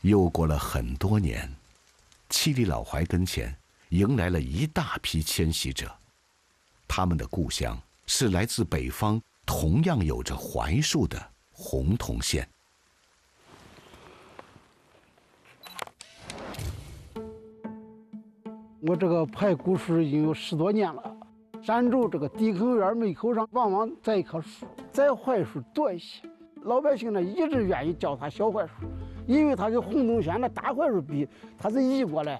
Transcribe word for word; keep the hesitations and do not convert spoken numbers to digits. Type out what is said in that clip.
又过了很多年，七里老槐跟前迎来了一大批迁徙者，他们的故乡是来自北方，同样有着槐树的洪洞县。 我这个排古树已经有十多年了。山州这个地坑院门口上往往栽一棵树，栽槐树多一些。老百姓呢一直愿意叫它小槐树，因为它跟洪洞县的大槐树比，它是移过来。